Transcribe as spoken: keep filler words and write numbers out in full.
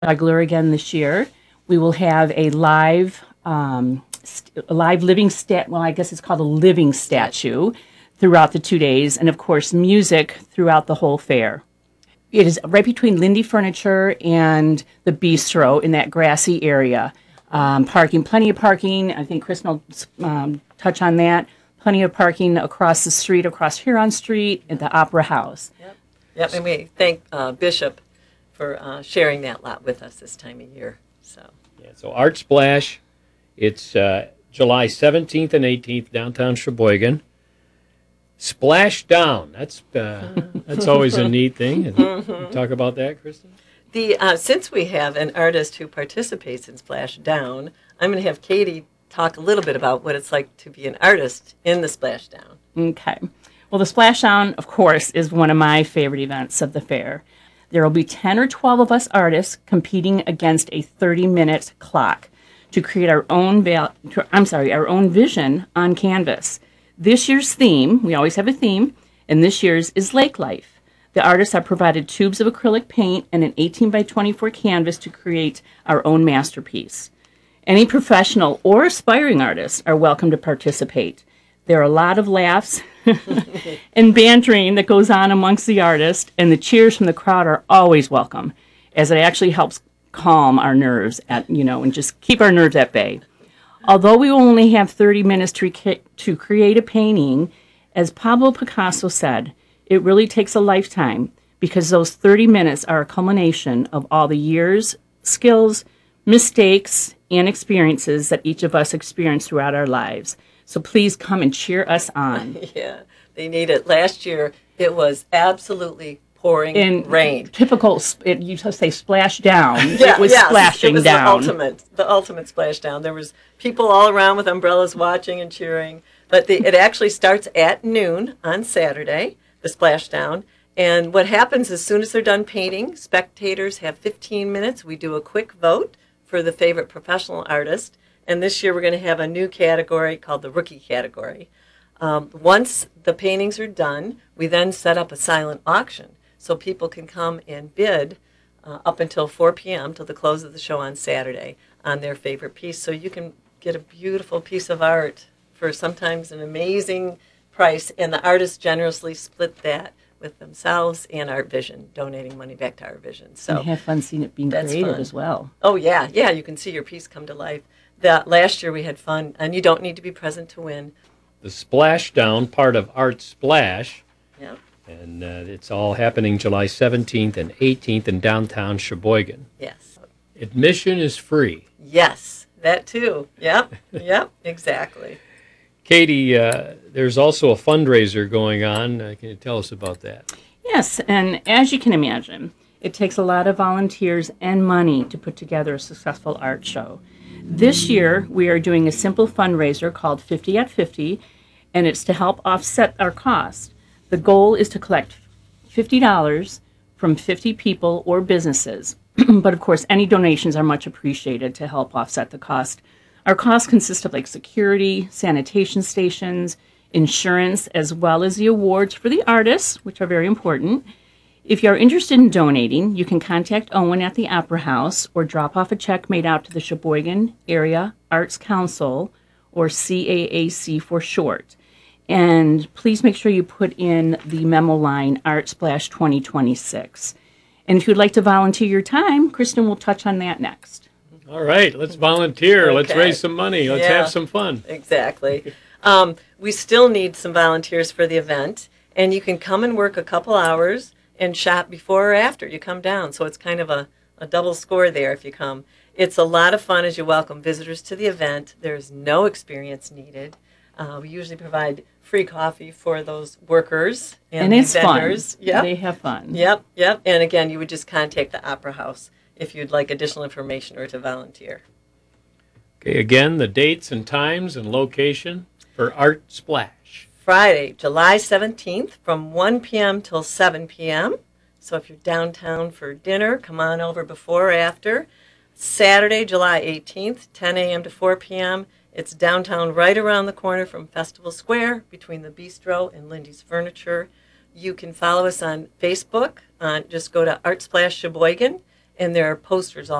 Juggler again this year. We will have a live, um, st- a live living stat. Well, I guess it's called a living statue throughout the two days, and of course, music throughout the whole fair. It is right between Lindy Furniture and the Bistro in that grassy area. Um, parking, plenty of parking. I think Kristen will um, touch on that. Plenty of parking across the street, across Huron Street, at the Opera House. Yep. Yep. And we thank uh, Bishop for uh, sharing that lot with us this time of year. So. Yeah. So Art Splash, it's uh, July seventeenth and eighteenth, downtown Sheboygan. Splash Down. That's uh, that's always a neat thing. Mm-hmm. Talk about that, Kristen. The uh, since we have an artist who participates in Splash Down, I'm going to have Katie talk a little bit about what it's like to be an artist in the Splash Down. Okay. Well, the Splashdown, of course, is one of my favorite events of the fair. There will be ten or twelve of us artists competing against a thirty-minute clock to create our own val- I'm sorry, our own vision on canvas. This year's theme, we always have a theme, and this year's is lake life. The artists are provided tubes of acrylic paint and an eighteen by twenty-four canvas to create our own masterpiece. Any professional or aspiring artists are welcome to participate. There are a lot of laughs and bantering that goes on amongst the artists, and the cheers from the crowd are always welcome, as it actually helps calm our nerves at, you know, and just keep our nerves at bay. Although we only have thirty minutes to, rec- to create a painting, as Pablo Picasso said, it really takes a lifetime, because those thirty minutes are a culmination of all the years, skills, mistakes, and experiences that each of us experience throughout our lives. So please come and cheer us on. Yeah, they need it. Last year, it was absolutely pouring In rain. Typical, it, you just say splash down. Yeah, it was yes, splashing it was down. The ultimate, the ultimate splash down. There was people all around with umbrellas watching and cheering. But the, it actually starts at noon on Saturday, the splash down. And what happens as soon as they're done painting, spectators have fifteen minutes. We do a quick vote for the favorite professional artist. And this year we're going to have a new category called the rookie category. Um, once the paintings are done, we then set up a silent auction so people can come and bid uh, up until four p.m. till the close of the show on Saturday on their favorite piece. So you can get a beautiful piece of art for sometimes an amazing price, and the artists generously split that with themselves and Art Vision, donating money back to Art Vision. So and have fun seeing it being created fun as well. Oh, yeah. Yeah, you can see your piece come to life. That last year we had fun, and you don't need to be present to win. The Splashdown, part of Art Splash. Yeah. And uh, it's all happening July seventeenth and eighteenth in downtown Sheboygan. Yes. Admission is free. Yes, that too. Yep, yep, exactly. Katie, uh, there's also a fundraiser going on. Uh, can you tell us about that? Yes, and as you can imagine, it takes a lot of volunteers and money to put together a successful art show. This year, we are doing a simple fundraiser called fifty at fifty, and it's to help offset our costs. The goal is to collect fifty dollars from fifty people or businesses, but of course, any donations are much appreciated to help offset the cost. Our costs consist of like security, sanitation stations, insurance, as well as the awards for the artists, which are very important. If you're interested in donating, you can contact Owen at the Opera House or drop off a check made out to the Sheboygan Area Arts Council, or C A A C for short. And please make sure you put in the memo line Art Splash twenty twenty-six. And if you'd like to volunteer your time, Kristen will touch on that next. All right, let's volunteer. Okay. Let's raise some money. Let's Yeah. have some fun. Exactly. Um, we still need some volunteers for the event, and you can come and work a couple hours and shop before or after you come down. So it's kind of a, a double score there if you come. It's a lot of fun as you welcome visitors to the event. There's no experience needed. Uh, we usually provide free coffee for those workers and, And the it's vendors. fun. Yep. They have fun. Yep, yep. And again, you would just contact the Opera House if you'd like additional information or to volunteer. Okay, again, the dates and times and location for Art Splash. Friday, July seventeenth from one p.m. till seven p.m. So if you're downtown for dinner, come on over before or after. Saturday, July eighteenth, ten a.m. to four p.m. It's downtown right around the corner from Festival Square between the Bistro and Lindy's Furniture. You can follow us on Facebook. Uh, just go to Art Splash Sheboygan, and there are posters all